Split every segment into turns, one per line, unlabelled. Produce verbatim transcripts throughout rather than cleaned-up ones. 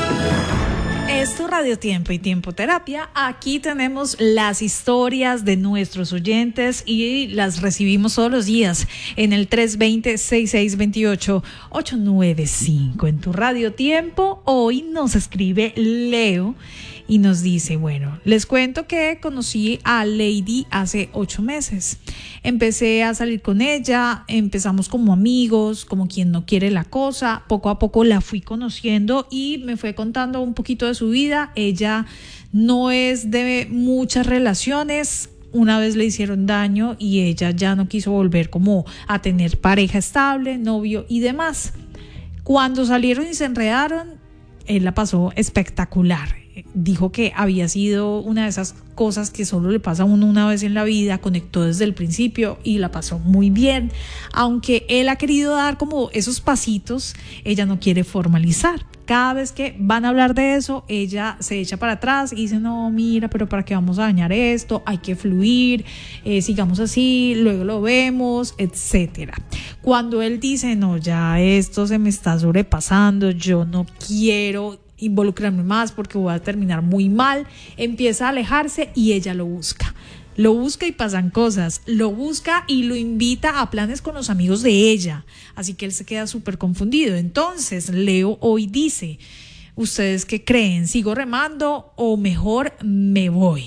Es tu Radio Tiempo y Tiempo Terapia. Aquí tenemos las historias de nuestros oyentes y las recibimos todos los días en el tres dos cero, seis seis dos ocho, ocho nueve cinco. En tu Radio Tiempo, hoy nos escribe Leo y nos dice, bueno, les cuento que conocí a Lady hace ocho meses. Empecé a salir con ella, empezamos como amigos, como quien no quiere la cosa. Poco a poco la fui conociendo y me fue contando un poquito de su vida. Ella no es de muchas relaciones. Una vez le hicieron daño y ella ya no quiso volver como a tener pareja estable, novio y demás. Cuando salieron y se enredaron, él la pasó espectacular. Dijo que había sido una de esas cosas que solo le pasa a uno una vez en la vida, conectó desde el principio y la pasó muy bien. Aunque él ha querido dar como esos pasitos, ella no quiere formalizar. Cada vez que van a hablar de eso, ella se echa para atrás y dice, no, mira, pero ¿para qué vamos a dañar esto? Hay que fluir, eh, sigamos así, luego lo vemos, etcétera. Cuando él dice, no, ya esto se me está sobrepasando, yo no quiero involucrarme más porque voy a terminar muy mal, empieza a alejarse y ella lo busca. Lo busca y pasan cosas, lo busca y lo invita a planes con los amigos de ella, así que él se queda súper confundido. Entonces Leo hoy dice, ¿ustedes qué creen? ¿Sigo remando o mejor me voy?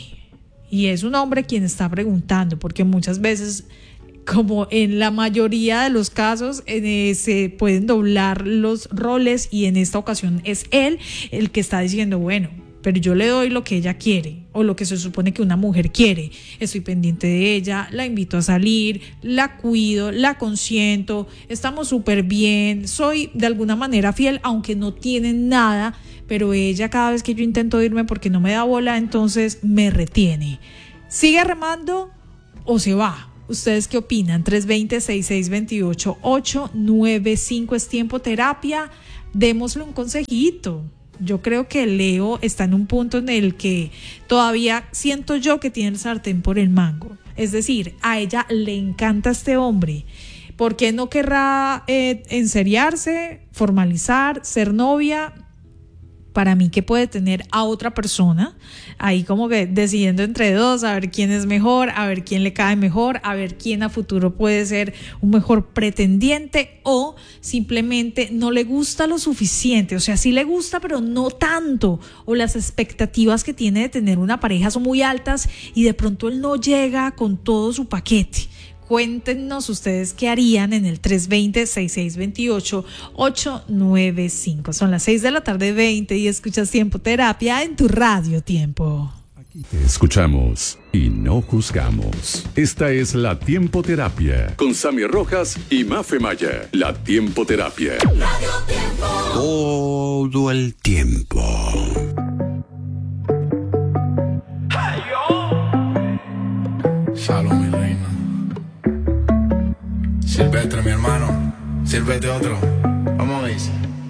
Y es un hombre quien está preguntando, porque muchas veces, como en la mayoría de los casos, eh, se pueden doblar los roles y en esta ocasión es él el que está diciendo, bueno, pero yo le doy lo que ella quiere o lo que se supone que una mujer quiere. Estoy pendiente de ella, la invito a salir, la cuido, la consiento, estamos súper bien, soy de alguna manera fiel, aunque no tiene nada, pero ella cada vez que yo intento irme porque no me da bola, entonces me retiene. ¿Sigue remando o se va? ¿Ustedes qué opinan? tres dos cero, seis seis dos ocho, ocho nueve cinco es Tiempo Terapia. Démosle un consejito. Yo creo que Leo está en un punto en el que todavía siento yo que tiene el sartén por el mango. Es decir, a ella le encanta este hombre. ¿Por qué no querrá eh, enseriarse, formalizar, ser novia? Para mí que puede tener a otra persona, ahí como que decidiendo entre dos, a ver quién es mejor, a ver quién le cae mejor, a ver quién a futuro puede ser un mejor pretendiente, o simplemente no le gusta lo suficiente, o sea, sí le gusta pero no tanto, o las expectativas que tiene de tener una pareja son muy altas y de pronto él no llega con todo su paquete. Cuéntenos ustedes qué harían en el tres dos cero, seis seis dos ocho, ocho nueve cinco. Son las seis de la tarde veinte y escuchas Tiempo Terapia en tu Radio Tiempo.
Aquí te escuchamos y no juzgamos. Esta es la Tiempo Terapia con Sammy Rojas y Mafe Maya. La Tiempo Terapia.
Radio Tiempo.
Todo el tiempo.
Hey, yo.
Salud, mi reina. Silvestre, mi hermano, sírvete otro. Vamos a ver.